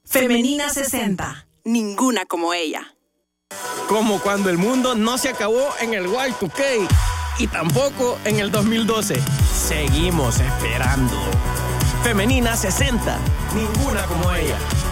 Femenina 60. Ninguna como ella. Como cuando el mundo no se acabó en el Y2K y tampoco en el 2012. Seguimos esperando. Femenina 60. Ninguna como ella.